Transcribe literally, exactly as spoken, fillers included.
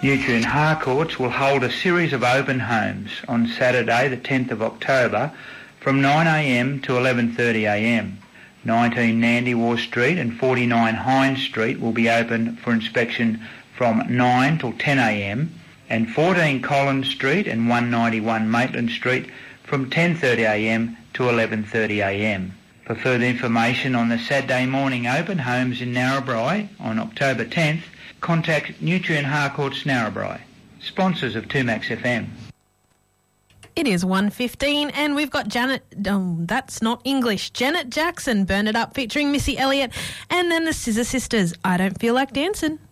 Nutrien Harcourts will hold a series of open homes on Saturday the tenth of October from nine a m to eleven thirty a m. nineteen Nandywar Street and forty-nine Hines Street will be open for inspection from nine till ten a m and fourteen Collins Street and one ninety-one Maitland Street from ten thirty a m to eleven thirty a m. For further information on the Saturday morning open homes in Narrabri on October tenth, contact Nutrien Harcourts Narrabri, sponsors of two Max F M. It is one fifteen and we've got Janet, oh, that's not English, Janet Jackson, Burn It Up featuring Missy Elliott, and then the Scissor Sisters, I Don't Feel Like Dancing.